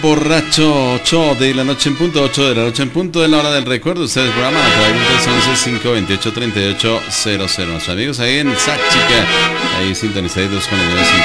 Borracho 8 de la noche en punto, 8 de la noche en punto de la hora del recuerdo. Ustedes programan a través del 11-528-3800. Nuestros amigos ahí en Sáchica, ahí sintonizados con el